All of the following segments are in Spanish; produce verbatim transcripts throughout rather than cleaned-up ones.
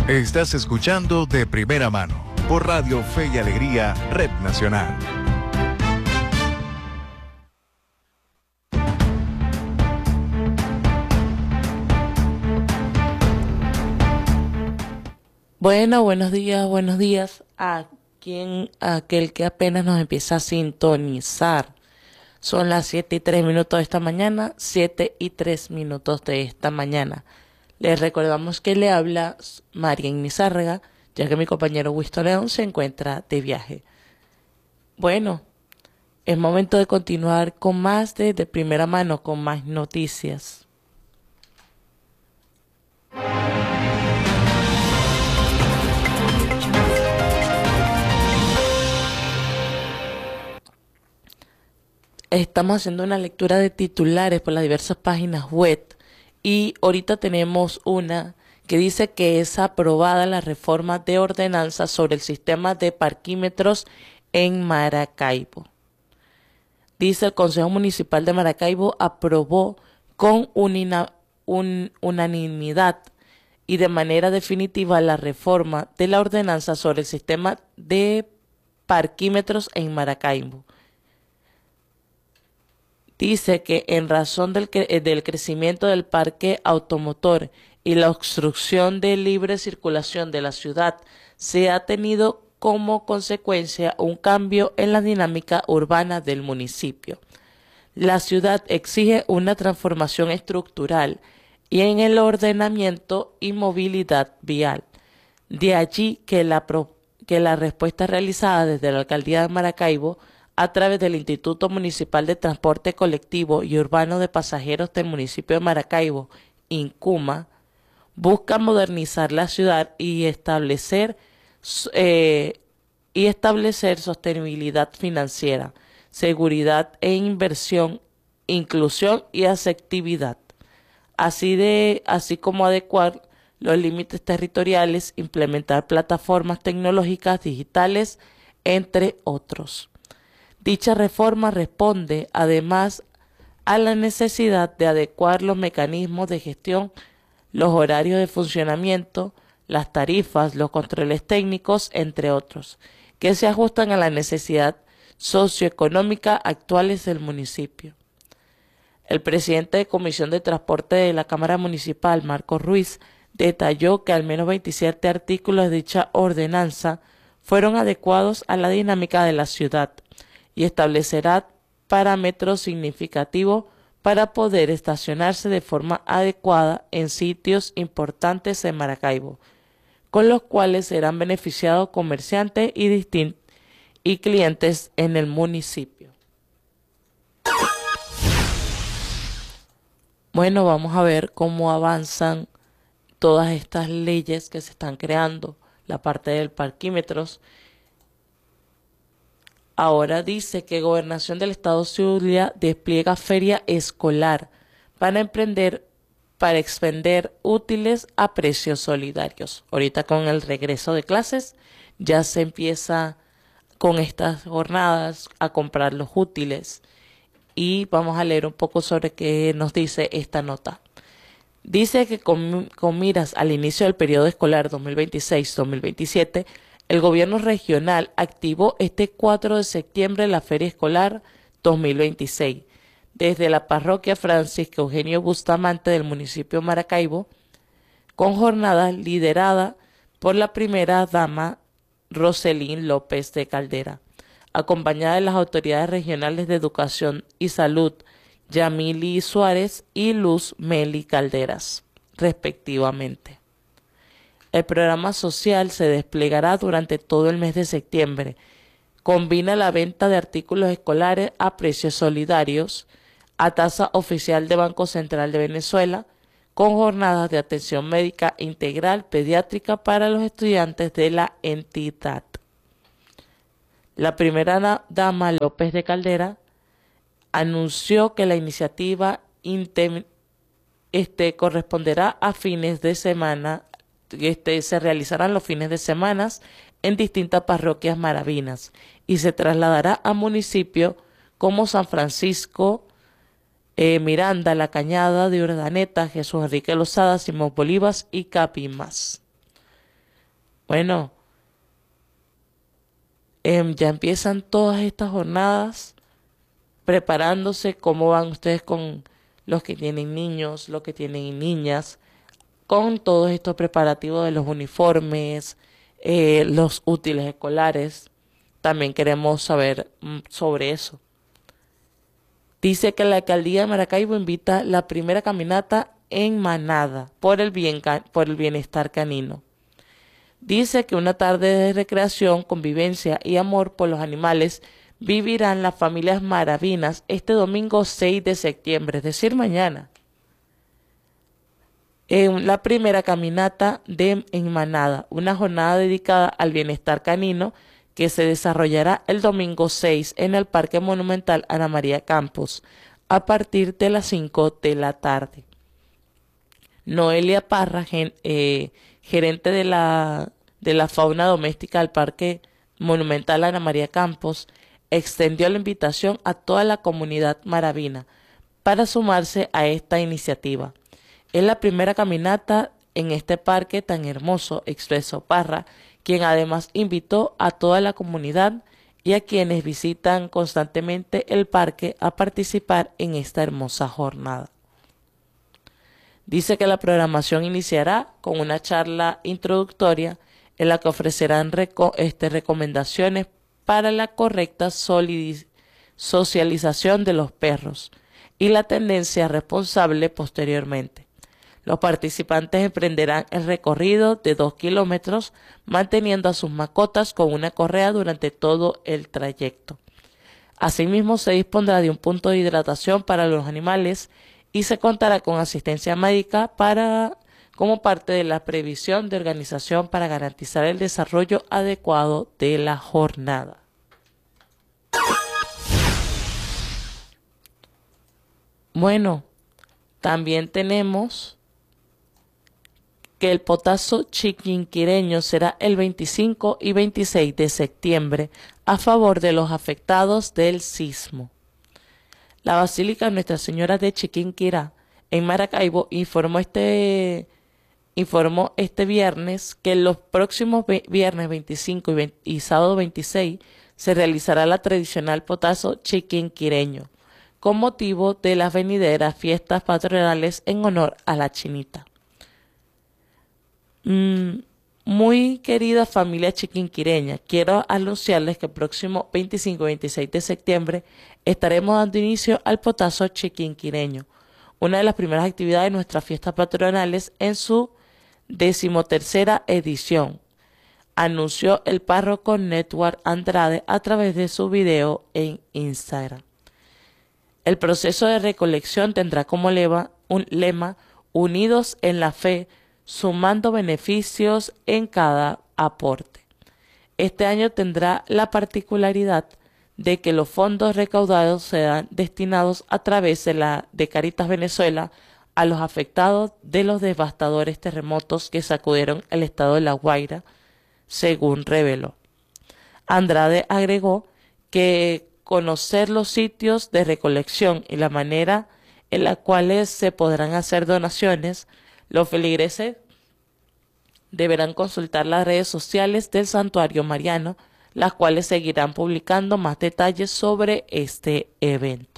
Estás escuchando De Primera Mano por Radio Fe y Alegría, Red Nacional. Bueno, buenos días, buenos días a quien, a aquel que apenas nos empieza a sintonizar. Son las siete y tres minutos de esta mañana, siete y tres minutos de esta mañana. Les recordamos que le habla María Nizárraga, ya que mi compañero Winston León se encuentra de viaje. Bueno, es momento de continuar con más de, de primera mano, con más noticias. Estamos haciendo una lectura de titulares por las diversas páginas web y ahorita tenemos una que dice que es aprobada la reforma de ordenanza sobre el sistema de parquímetros en Maracaibo. Dice el Consejo Municipal de Maracaibo aprobó con unina, un, unanimidad y de manera definitiva la reforma de la ordenanza sobre el sistema de parquímetros en Maracaibo. Dice que en razón del, cre del crecimiento del parque automotor y la obstrucción de libre circulación de la ciudad, se ha tenido como consecuencia un cambio en la dinámica urbana del municipio. La ciudad exige una transformación estructural y en el ordenamiento y movilidad vial. De allí que la, pro que la respuesta realizada desde la Alcaldía de Maracaibo a través del Instituto Municipal de Transporte Colectivo y Urbano de Pasajeros del municipio de Maracaibo, INCUMA, busca modernizar la ciudad y establecer, eh, y establecer sostenibilidad financiera, seguridad e inversión, inclusión y asertividad, así, de, así como adecuar los límites territoriales, implementar plataformas tecnológicas digitales, entre otros. Dicha reforma responde, además, a la necesidad de adecuar los mecanismos de gestión, los horarios de funcionamiento, las tarifas, los controles técnicos, entre otros, que se ajustan a la necesidad socioeconómica actuales del municipio. El presidente de Comisión de Transporte de la Cámara Municipal, Marcos Ruiz, detalló que al menos veintisiete artículos de dicha ordenanza fueron adecuados a la dinámica de la ciudad y establecerá parámetros significativos para poder estacionarse de forma adecuada en sitios importantes en Maracaibo, con los cuales serán beneficiados comerciantes y, y clientes en el municipio. Bueno, vamos a ver cómo avanzan todas estas leyes que se están creando, la parte del parquímetros. Ahora dice que Gobernación del Estado Zulia despliega feria escolar para emprender, para expender útiles a precios solidarios. Ahorita con el regreso de clases ya se empieza con estas jornadas a comprar los útiles y vamos a leer un poco sobre qué nos dice esta nota. Dice que con, con miras al inicio del periodo escolar dos mil veintiséis dos mil veintisiete, el gobierno regional activó este cuatro de septiembre la Feria Escolar dos mil veintiséis desde la parroquia Francisco Eugenio Bustamante del municipio de Maracaibo, con jornadas lideradas por la primera dama Roselín López de Caldera, acompañada de las autoridades regionales de Educación y Salud, Yamili Suárez y Luz Meli Calderas, respectivamente. El programa social se desplegará durante todo el mes de septiembre. Combina la venta de artículos escolares a precios solidarios, a tasa oficial de Banco Central de Venezuela, con jornadas de atención médica integral pediátrica para los estudiantes de la entidad. La primera dama López de Caldera anunció que la iniciativa este, corresponderá a fines de semana Este, se realizarán los fines de semana en distintas parroquias maravinas y se trasladará a municipios como San Francisco, eh, Miranda, La Cañada de Urdaneta, Jesús Enrique Lozada, Simón Bolívar y Capimas. Bueno, eh, ya empiezan todas estas jornadas preparándose. ¿Cómo van ustedes con los que tienen niños, los que tienen niñas, con todos estos preparativos de los uniformes, eh, los útiles escolares? También queremos saber mm, sobre eso. Dice que la alcaldía de Maracaibo invita la primera caminata en manada por el, bien, por el bienestar canino. Dice que una tarde de recreación, convivencia y amor por los animales vivirán las familias maravinas este domingo seis de septiembre, es decir, mañana, en la primera caminata de en manada, una jornada dedicada al bienestar canino que se desarrollará el domingo seis en el Parque Monumental Ana María Campos a partir de las cinco de la tarde. Noelia Parra, gen, eh, gerente de la, de la fauna doméstica del Parque Monumental Ana María Campos, extendió la invitación a toda la comunidad maravina para sumarse a esta iniciativa. Es la primera caminata en este parque tan hermoso, expresó Parra, quien además invitó a toda la comunidad y a quienes visitan constantemente el parque a participar en esta hermosa jornada. Dice que la programación iniciará con una charla introductoria en la que ofrecerán reco este, recomendaciones para la correcta socialización de los perros y la tendencia responsable posteriormente. Los participantes emprenderán el recorrido de dos kilómetros manteniendo a sus mascotas con una correa durante todo el trayecto. Asimismo, se dispondrá de un punto de hidratación para los animales y se contará con asistencia médica para, como parte de la previsión de organización para garantizar el desarrollo adecuado de la jornada. Bueno, también tenemos que el potazo chiquinquireño será el veinticinco y veintiséis de septiembre a favor de los afectados del sismo. La Basílica Nuestra Señora de Chiquinquirá en Maracaibo informó este, informó este viernes que los próximos viernes veinticinco y, veinte, y sábado veintiséis se realizará la tradicional potazo chiquinquireño con motivo de las venideras fiestas patronales en honor a la Chinita. Mm, muy querida familia chiquinquireña, quiero anunciarles que el próximo veinticinco y veintiséis de septiembre estaremos dando inicio al potazo chiquinquireño, una de las primeras actividades de nuestras fiestas patronales en su decimotercera edición, anunció el párroco Network Andrade a través de su video en Instagram. El proceso de recolección tendrá como lema, un lema unidos en la fe, sumando beneficios en cada aporte. Este año tendrá la particularidad de que los fondos recaudados serán destinados a través de la de Caritas Venezuela a los afectados de los devastadores terremotos que sacudieron el estado de La Guaira, según reveló. Andrade agregó que conocer los sitios de recolección y la manera en la cual se podrán hacer donaciones, los feligreses deberán consultar las redes sociales del Santuario Mariano, las cuales seguirán publicando más detalles sobre este evento.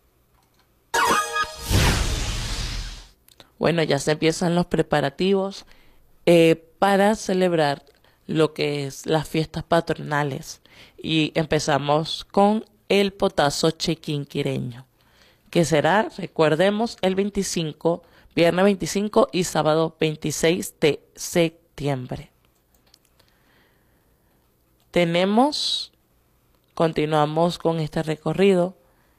Bueno, ya se empiezan los preparativos eh, para celebrar lo que es las fiestas patronales y empezamos con el potazo chiquinquireño, que será, recordemos, el veinticinco, viernes veinticinco y sábado veintiséis de septiembre. Tenemos, continuamos con este recorrido.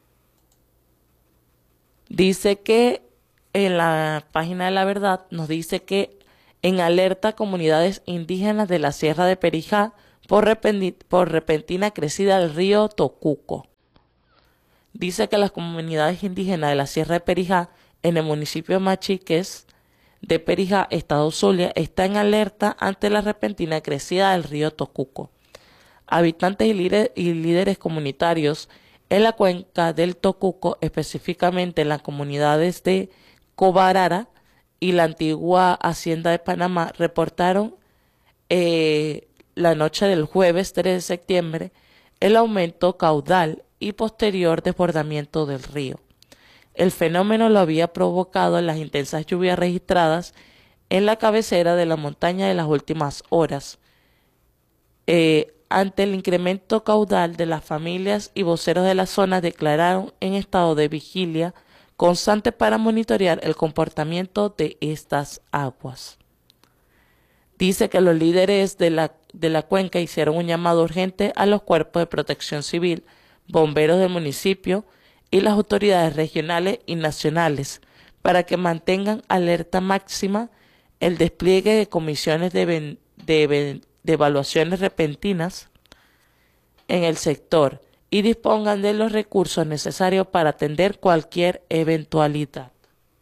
Dice que en la página de La Verdad nos dice que en alerta comunidades indígenas de la Sierra de Perijá por, repenti por repentina crecida del río Tocuco. Dice que las comunidades indígenas de la Sierra de Perijá en el municipio de Machiques de Perijá, estado Zulia, está en alerta ante la repentina crecida del río Tocuco. Habitantes y, líder, y líderes comunitarios en la cuenca del Tocuco, específicamente en las comunidades de Cobarara y la antigua Hacienda de Panamá, reportaron eh, la noche del jueves tres de septiembre el aumento caudal y posterior desbordamiento del río. El fenómeno lo había provocado las intensas lluvias registradas en la cabecera de la montaña de las últimas horas. Eh, ante el incremento caudal de las familias y voceros de la zona declararon en estado de vigilia constante para monitorear el comportamiento de estas aguas. Dice que los líderes de la, de la cuenca hicieron un llamado urgente a los cuerpos de protección civil, bomberos del municipio y las autoridades regionales y nacionales para que mantengan alerta máxima el despliegue de comisiones de, de, de, de evaluaciones repentinas en el sector y dispongan de los recursos necesarios para atender cualquier eventualidad.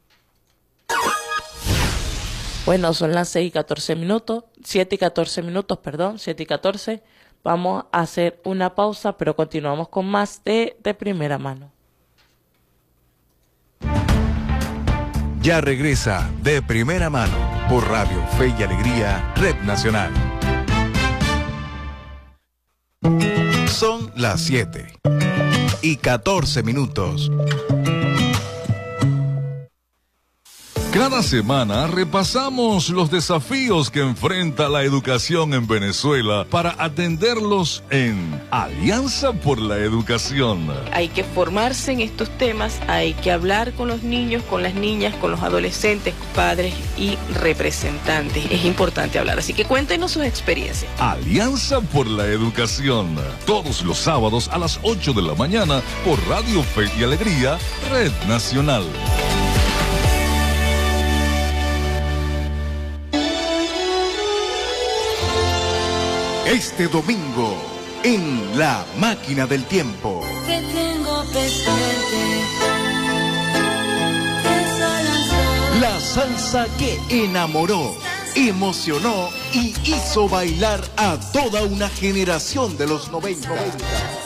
Bueno, son las seis y catorce minutos, siete y catorce minutos, perdón, siete y catorce. Vamos a hacer una pausa, pero continuamos con más de, de primera mano. Ya regresa De Primera Mano por Radio Fe y Alegría, Red Nacional. Son las siete y catorce minutos. Cada semana repasamos los desafíos que enfrenta la educación en Venezuela para atenderlos en Alianza por la Educación. Hay que formarse en estos temas, hay que hablar con los niños, con las niñas, con los adolescentes, padres y representantes. Es importante hablar, así que cuéntenos sus experiencias. Alianza por la Educación, todos los sábados a las ocho de la mañana por Radio Fe y Alegría, Red Nacional. Este domingo, en La Máquina del Tiempo. Que tengo presente. La salsa que enamoró, emocionó y hizo bailar a toda una generación de los noventa.